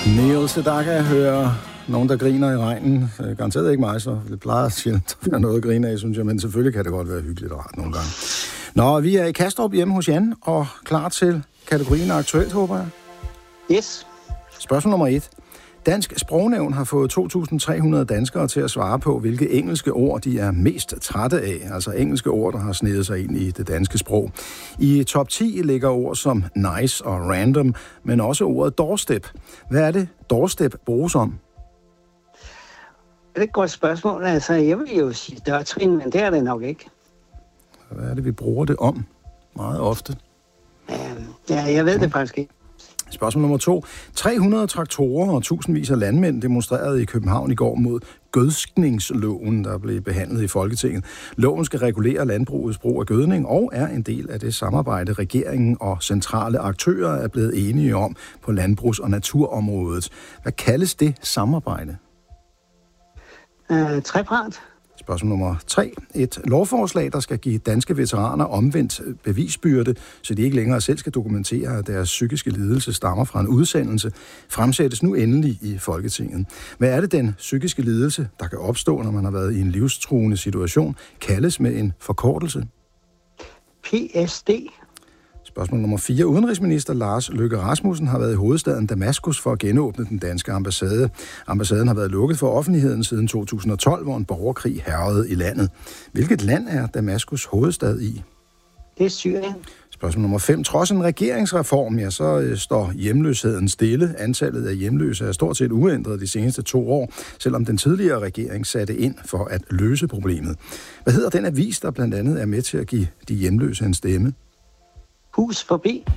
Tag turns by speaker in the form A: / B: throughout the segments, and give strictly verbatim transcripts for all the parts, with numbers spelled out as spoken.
A: Neil Sedaka hører nogen, der griner i regnen. Garanteret ikke mig, så det plejer sjældent at være noget at grine af, synes jeg, men selvfølgelig kan det godt være hyggeligt og rart nogle gange. Nå, vi er i Kastrup hjemme hos Jan, og klar til kategorien aktuelt, håber jeg.
B: Yes.
A: Spørgsmål nummer et. Dansk Sprognævn har fået to tusind tre hundrede danskere til at svare på, hvilke engelske ord de er mest trætte af. Altså engelske ord, der har snedet sig ind i det danske sprog. I top ti ligger ord som nice og random, men også ordet doorstep. Hvad er det, doorstep bruges om?
B: Det er et godt spørgsmål. Altså, jeg vil jo sige dørtrin, men det er det nok ikke.
A: Hvad er det, vi bruger det om meget ofte?
B: Ja, jeg ved det faktisk ikke.
A: Spørgsmål nummer to. tre hundrede traktorer og tusindvis af landmænd demonstrerede i København i går mod gødskningsloven, der blev behandlet i Folketinget. Loven skal regulere landbrugets brug af gødning og er en del af det samarbejde, regeringen og centrale aktører er blevet enige om på landbrugs- og naturområdet. Hvad kaldes det samarbejde?
B: Uh, trepart.
A: Spørgsmål nummer tre. Et lovforslag, der skal give danske veteraner omvendt bevisbyrde, så de ikke længere selv skal dokumentere, at deres psykiske lidelse stammer fra en udsendelse, fremsættes nu endelig i Folketinget. Hvad er det, den psykiske lidelse, der kan opstå, når man har været i en livstruende situation, kaldes med en forkortelse?
B: P S D.
A: Spørgsmål nummer fire. Udenrigsminister Lars Løkke Rasmussen har været i hovedstaden Damaskus for at genåbne den danske ambassade. Ambassaden har været lukket for offentligheden siden to tusind og tolv, hvor en borgerkrig hærgede i landet. Hvilket land er Damaskus hovedstad i?
B: Det er Syrien.
A: Spørgsmål nummer fem. Trods en regeringsreform, ja, så øh, står hjemløsheden stille. Antallet af hjemløse er stort set uændret de seneste to år, selvom den tidligere regering satte ind for at løse problemet. Hvad hedder den avis, der blandt andet er med til at give de hjemløse en stemme?
B: Hus forbi.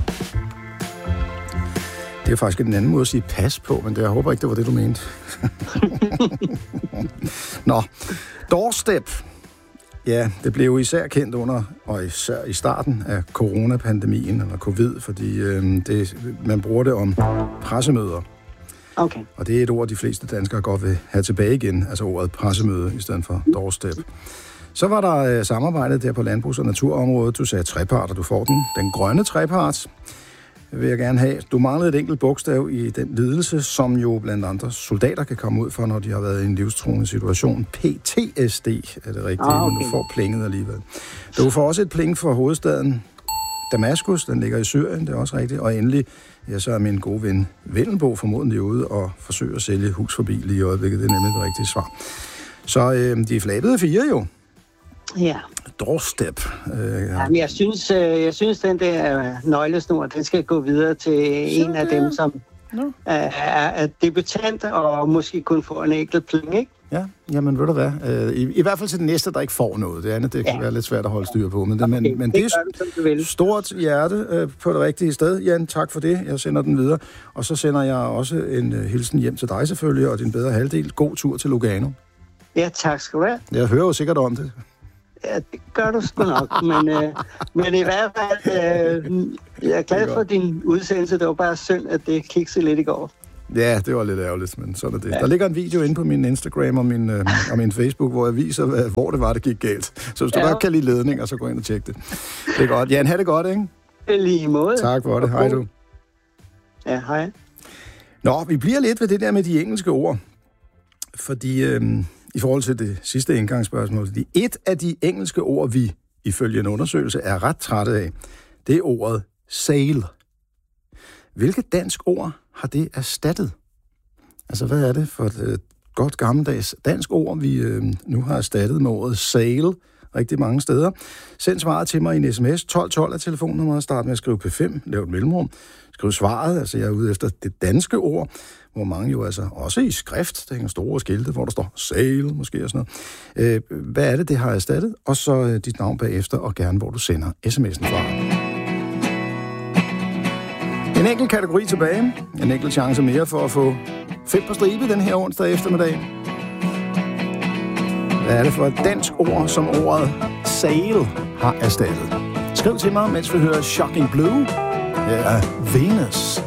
A: Det er faktisk en anden måde at sige pas på, men det, jeg håber ikke, det var det, du mente. Nå, doorstep. Ja, det blev jo især kendt under, og især i starten af coronapandemien, eller covid, fordi øh, det, man bruger det om pressemøder.
B: Okay.
A: Og det er et ord, de fleste danskere godt vil have tilbage igen, altså ordet pressemøde i stedet for doorstep. Så var der øh, samarbejdet der på landbrugs- og naturområdet. Du sagde trepart, og du får den. Den grønne trepart vil jeg gerne have. Du manglede et enkelt bogstav i den lidelse, som jo blandt andre soldater kan komme ud for, når de har været i en livstruende situation. P T S D er det rigtige, ah, okay. Men du får plinget alligevel. Du får også et pling for hovedstaden Damaskus, den ligger i Syrien, det er også rigtigt. Og endelig, ja, så er min gode ven Vendelbo formodentlig ude og forsøger at sælge hus forbi lige i øjeblikket. Det er nemlig det rigtige svar. Så øh, de er flabede fire jo.
B: Ja.
A: Doorstep. Øh, ja.
B: Jamen, jeg synes, øh, jeg synes, den der nøglesnor, den skal gå videre til så en af det. dem, som no. øh, er debutant og måske kun får en enkelt pling, ikke?
A: Ja, jamen ved du hvad. Øh, i, I hvert fald til den næste, der ikke får noget. Det andet, det kan ja. være lidt svært at holde styr på. Men det, okay, men, men det, det er stort hjerte øh, på det rigtige sted. Jan, tak for det. Jeg sender den videre. Og så sender jeg også en uh, hilsen hjem til dig selvfølgelig, og din bedre halvdel. God tur til Lugano.
B: Ja, tak skal du have.
A: Jeg hører jo sikkert om det.
B: Ja, det gør du sgu nok, men, øh, men i hvert fald, øh, jeg er glad for din udsendelse. Det var bare synd, at det kiksede lidt i går.
A: Ja, det var lidt ærgerligt, men sådan er det. Ja. Der ligger en video inde på min Instagram og min, øh, og min Facebook, hvor jeg viser, hvad, hvor det var, det gik galt. Så hvis du ja. godt kan lide ledninger, så gå ind og tjek det. Det er godt. Jan, have det godt, ikke?
B: Lige måde.
A: Tak for det. Hej du.
B: Ja, hej.
A: Nå, vi bliver lidt ved det der med de engelske ord. Fordi... Øh, I forhold til det sidste indgangsspørgsmål, fordi et af de engelske ord, vi ifølge en undersøgelse er ret trætte af, det er ordet sail. Hvilket dansk ord har det erstattet? Altså, hvad er det for et godt gammeldags dansk ord, vi øh, nu har erstattet med ordet sail rigtig mange steder? Send svaret til mig i en sms. tolv tolv er telefonnummeret. Start med at skrive P fem, lav et mellemrum. Skriv svaret, altså jeg er ude efter det danske ord, hvor mange jo altså også i skrift, der hænger store skilte, hvor der står sail, måske og sådan noget. Øh, hvad er det, det har erstattet? Og så øh, dit navn bagefter, og gerne, hvor du sender sms'en fra. En enkelt kategori tilbage. En enkelt chance mere for at få fem på stribe den her onsdag eftermiddag. Hvad er det for et dansk ord, som ordet sail har erstattet? Skriv til mig, mens vi hører Shocking Blue. Det er Venus.